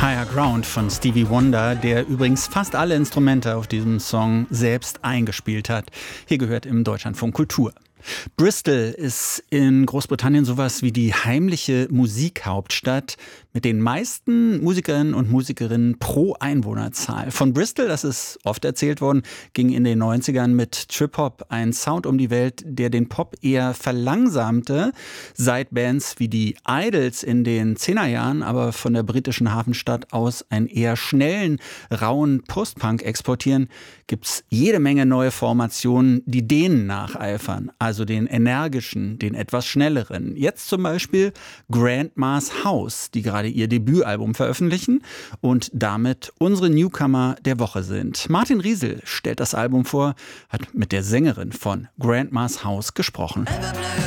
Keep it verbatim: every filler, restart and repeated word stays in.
Higher Ground von Stevie Wonder, der übrigens fast alle Instrumente auf diesem Song selbst eingespielt hat. Hier gehört im Deutschlandfunk Kultur. Bristol ist in Großbritannien sowas wie die heimliche Musikhauptstadt mit den meisten Musikerinnen und Musikerinnen pro Einwohnerzahl. Von Bristol, das ist oft erzählt worden, ging in den neunzigern mit Trip-Hop ein Sound um die Welt, der den Pop eher verlangsamte. Seit Bands wie die Idols in den Zehnerjahren aber von der britischen Hafenstadt aus einen eher schnellen, rauen Post-Punk exportieren, gibt's jede Menge neue Formationen, die denen nacheifern. Also den energischen, den etwas schnelleren. Jetzt zum Beispiel Grandma's House, die gerade ihr Debütalbum veröffentlichen und damit unsere Newcomer der Woche sind. Martin Riesel stellt das Album vor, hat mit der Sängerin von Grandma's House gesprochen.